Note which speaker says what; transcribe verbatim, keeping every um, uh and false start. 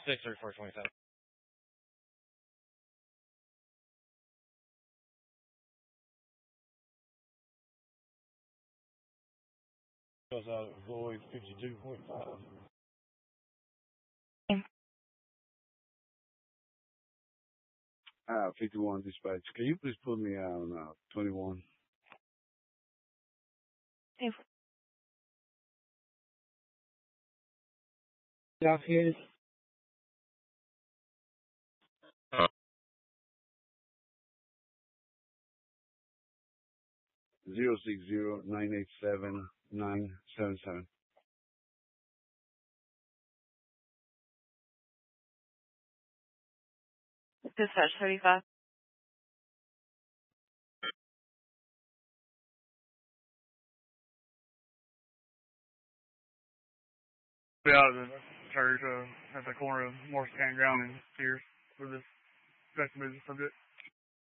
Speaker 1: six thirty-four twenty-seven. Goes out at Void fifty-two point five.
Speaker 2: Uh, fifty-one dispatch. Can you please put me on uh, twenty-one?
Speaker 3: Hey.
Speaker 4: Off here.
Speaker 2: Zero six zero nine eight seven nine seven seven.
Speaker 3: Dispatch thirty-five.
Speaker 5: Be out of the church uh, at the corner of Morris Campground and Pierce for this investigation subject.